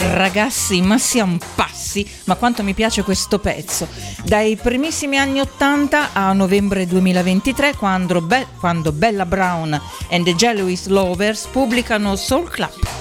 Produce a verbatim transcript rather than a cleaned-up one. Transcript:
Ragazzi, ma siamo passi, ma quanto mi piace questo pezzo. Dai primissimi anni ottanta a novembre duemilaventitré, quando, Be- quando Bella Brown and the Jealous Lovers pubblicano Soul Club.